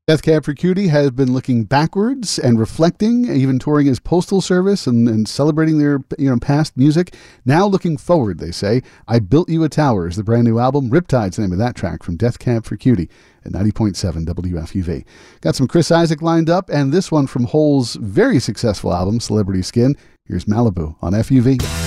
Death Cab for Cutie has been looking backwards and reflecting, even touring as Postal Service and celebrating their past music. Now looking forward, they say. I Built You a Tower is the brand new album. Riptide's the name of that track from Death Cab for Cutie at 90.7 WFUV. Got some Chris Isaak lined up, and this one from Hole's very successful album, Celebrity Skin. Here's Malibu on FUV.